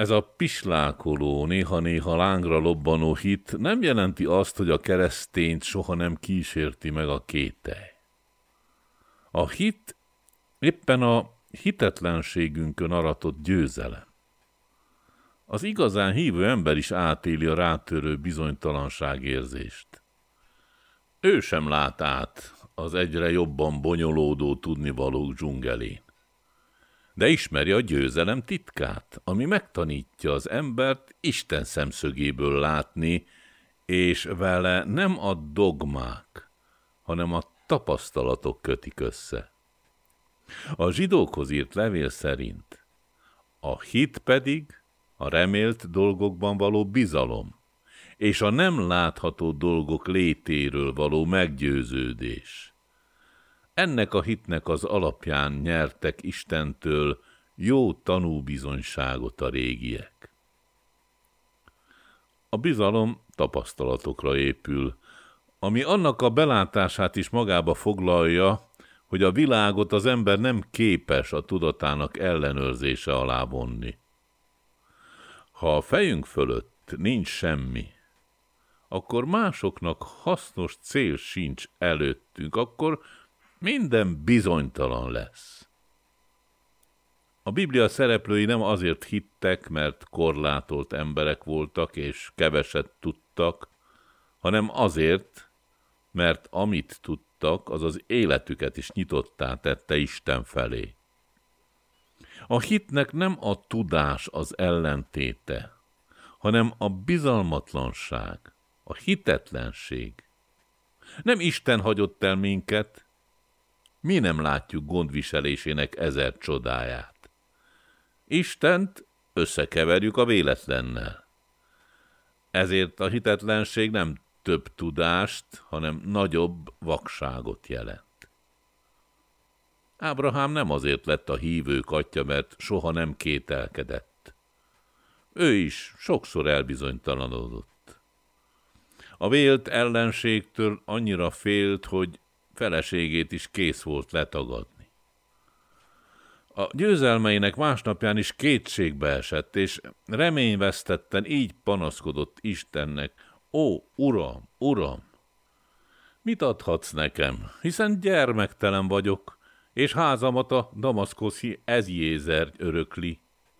Ez a pislákoló, néha-néha lángra lobbanó hit nem jelenti azt, hogy a keresztényt soha nem kísérti meg a kételj. A hit éppen a hitetlenségünkön aratott győzelem. Az igazán hívő ember is átéli a rátörő bizonytalanságérzést. Ő sem lát át az egyre jobban bonyolódó tudnivalók dzsungelén. De ismeri a győzelem titkát, ami megtanítja az embert Isten szemszögéből látni, és vele nem a dogmák, hanem a tapasztalatok kötik össze. A zsidókhoz írt levél szerint a hit pedig a remélt dolgokban való bizalom, és a nem látható dolgok létéről való meggyőződés. Ennek a hitnek az alapján nyertek Istentől jó tanúbizonyságot a régiek. A bizalom tapasztalatokra épül, ami annak a belátását is magába foglalja, hogy a világot az ember nem képes a tudatának ellenőrzése alá vonni. Ha a fejünk fölött nincs semmi, akkor másoknak hasznos cél sincs előttünk, akkor minden bizonytalan lesz. A Biblia szereplői nem azért hittek, mert korlátolt emberek voltak és keveset tudtak, hanem azért, mert amit tudtak, az az életüket is nyitottá tette Isten felé. A hitnek nem a tudás az ellentéte, hanem a bizalmatlanság, a hitetlenség. Nem Isten hagyott el minket, mi nem látjuk gondviselésének ezer csodáját. Istent összekeverjük a véletlennel. Ezért a hitetlenség nem több tudást, hanem nagyobb vakságot jelent. Ábrahám nem azért lett a hívők atya, mert soha nem kételkedett. Ő is sokszor elbizonytalanodott. A vélt ellenségtől annyira félt, hogy feleségét is kész volt letagadni. A győzelmeinek másnapján is kétségbe esett, és reményvesztetten így panaszkodott Istennek: Ó, Uram, Uram, mit adhatsz nekem, hiszen gyermektelen vagyok, és házamat a damaszkoszi Ezjézer örökli.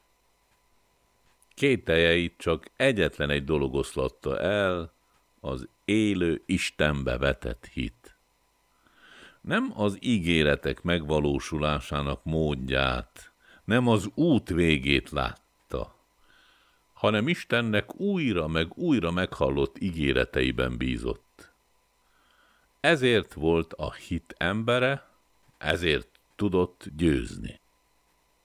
Kételjeit csak egyetlen egy dolog oszlatta el, az élő Istenbe vetett hit. Nem az ígéretek megvalósulásának módját, nem az út végét látta, hanem Istennek újra meg újra meghallott ígéreteiben bízott. Ezért volt a hit embere, ezért tudott győzni.